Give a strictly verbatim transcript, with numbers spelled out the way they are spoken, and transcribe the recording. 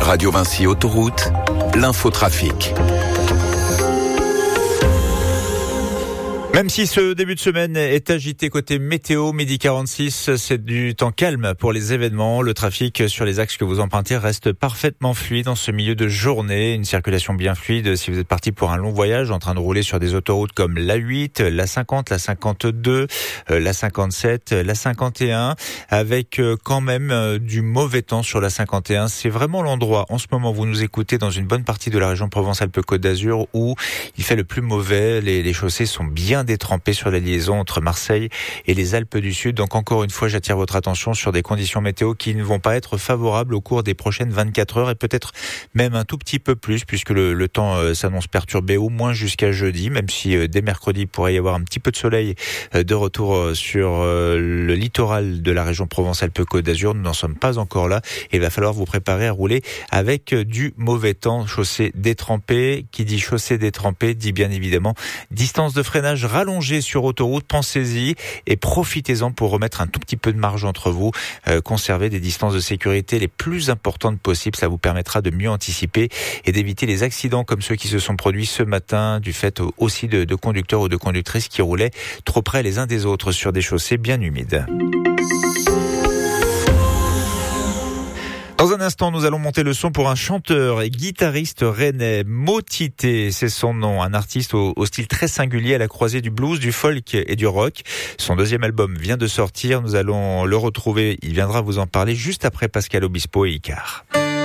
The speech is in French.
Radio Vinci Autoroute, l'infotrafic. Même si ce début de semaine est agité côté météo, midi quarante-six, c'est du temps calme pour les événements. Le trafic sur les axes que vous empruntez reste parfaitement fluide en ce milieu de journée. Une circulation bien fluide si vous êtes parti pour un long voyage en train de rouler sur des autoroutes comme l'A huit, l'A cinquante, l'A cinquante-deux, l'A cinquante-sept, l'A cinquante et un, avec quand même du mauvais temps sur l'A cinquante et un. C'est vraiment l'endroit, en ce moment, où vous nous écoutez dans une bonne partie de la région Provence-Alpes-Côte d'Azur où il fait le plus mauvais. Les, les chaussées sont bien détrempé sur la liaison entre Marseille et les Alpes du Sud. Donc encore une fois, j'attire votre attention sur des conditions météo qui ne vont pas être favorables au cours des prochaines vingt-quatre heures et peut-être même un tout petit peu plus puisque le, le temps euh, s'annonce perturbé au moins jusqu'à jeudi, même si euh, dès mercredi il pourrait y avoir un petit peu de soleil euh, de retour euh, sur euh, le littoral de la région Provence-Alpes-Côte d'Azur. Nous n'en sommes pas encore là et il va falloir vous préparer à rouler avec euh, du mauvais temps. Chaussée détrempée, qui dit chaussée détrempée dit bien évidemment distance de freinage rallongée sur autoroute, pensez-y et profitez-en pour remettre un tout petit peu de marge entre vous, euh, conserver des distances de sécurité les plus importantes possibles, ça vous permettra de mieux anticiper et d'éviter les accidents comme ceux qui se sont produits ce matin du fait aussi de, de conducteurs ou de conductrices qui roulaient trop près les uns des autres sur des chaussées bien humides. Dans un instant, nous allons monter le son pour un chanteur et guitariste rennais, Motité, c'est son nom, un artiste au, au style très singulier à la croisée du blues, du folk et du rock. Son deuxième album vient de sortir, nous allons le retrouver, il viendra vous en parler juste après Pascal Obispo et Icar.